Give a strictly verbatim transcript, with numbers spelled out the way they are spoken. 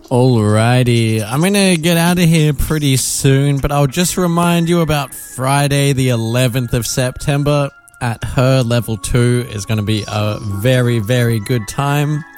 Alrighty, I'm gonna get out of here pretty soon, but I'll just remind you about Friday the eleventh of September at Her Level two is going to be a very, very good time.